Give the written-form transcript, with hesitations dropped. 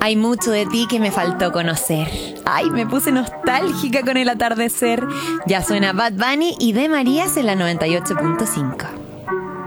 Hay mucho de ti que me faltó conocer. Ay, me puse nostálgica con el atardecer. Ya suena Bad Bunny y De Marías en la 98.5.